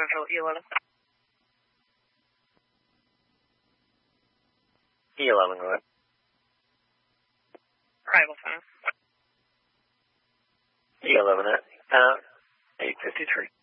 Central, E11. E11, go ahead. Arrival time. E11 at 8:53.